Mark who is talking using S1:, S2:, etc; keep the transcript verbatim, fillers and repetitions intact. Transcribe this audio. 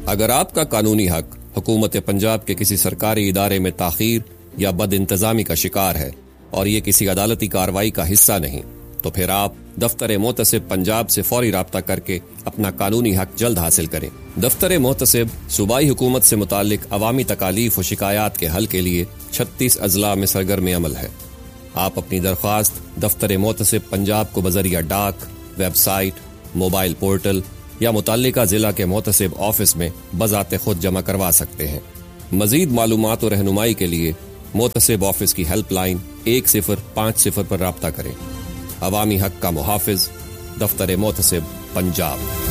S1: अगर आपका कानूनी हक हुकूमत पंजाब के किसी सरकारी इदारे में ताखीर या बद इंतजामी का शिकार है और ये किसी अदालती कार्रवाई का हिस्सा नहीं, तो फिर आप दफ्तर मोहतसिब पंजाब से फौरी राब्ता करके अपना कानूनी हक जल्द हासिल करें। दफ्तर मोहतसिब सूबाई हुकूमत से मुतालिक अवामी तकालीफ और शिकायत के हल के लिए छत्तीस अजला में सरगर्म अमल है। आप अपनी दरख्वास्त दफ्तर मोहतसिब पंजाब को बजरिया डाक, वेबसाइट, मोबाइल पोर्टल या मुताल्लिका जिला के मोहतसिब ऑफिस में बजाते खुद जमा करवा सकते हैं। मजीद मालूमात और रहनुमाई के लिए मोहतसिब ऑफिस की हेल्पलाइन एक सिफर पाँच सिफर पर राब्ता करें। अवामी हक का मुहाफिज, दफ्तर मोहतसिब पंजाब।